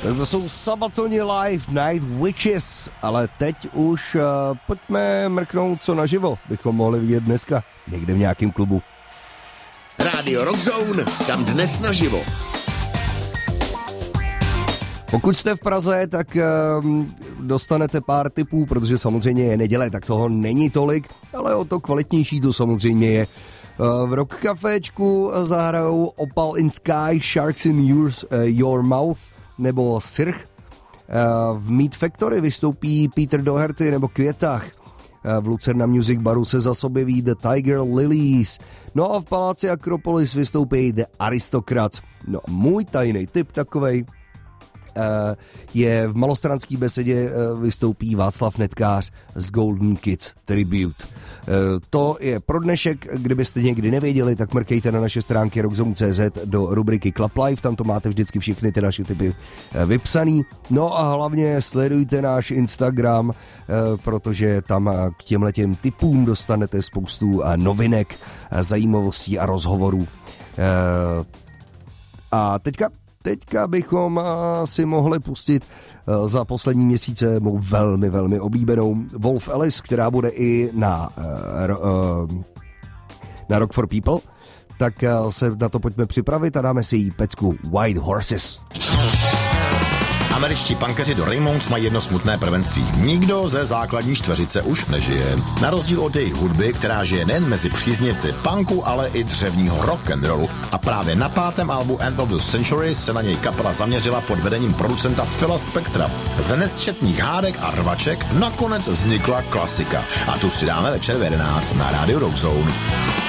Tak to jsou Sabatoni Live Night Witches, ale teď už pojďme mrknout, co naživo bychom mohli vidět dneska někde v nějakém klubu. Rádio Rockzone, kam dnes naživo. Pokud jste v Praze, tak dostanete pár tipů, protože samozřejmě je neděle, tak toho není tolik, ale o to kvalitnější to samozřejmě je. V Rock Caféčku zahrajou Opal in Sky, Sharks in Your Mouth nebo Sirch. V Meat Factory vystoupí Peter Doherty nebo Květach. V Lucerna Music Baru se zas objeví The Tiger Lilies. No a v Paláci Akropolis vystoupí The Aristocrats. No můj tajný tip takovej je v Malostranský besedě vystoupí Václav Netkář z Golden Kids Tribute. To je pro dnešek, kdybyste někdy nevěděli, tak mrkejte na naše stránky rockzone.cz do rubriky Club Live, tam to máte vždycky všechny ty naše typy vypsaný. No a hlavně sledujte náš Instagram, protože tam k těmhletěm tipům dostanete spoustu novinek, zajímavostí a rozhovorů. A teďka bychom si mohli pustit za poslední měsíce mou velmi, velmi oblíbenou Wolf Alice, která bude i na Rock for People. Tak se na to pojďme připravit a dáme si jí pecku White Horses. Američtí punkeři do Raymonds mají jedno smutné prvenství. Nikdo ze základní čtveřice už nežije. Na rozdíl od jejich hudby, která žije nejen mezi příznivci punku, ale i dřevního rock'n'rollu. A právě na 5. albu End of the Century se na něj kapela zaměřila pod vedením producenta Phila Spectra. Z nesčetných hádek a rvaček nakonec vznikla klasika. A tu si dáme večer v 11 na rádiu Rockzone.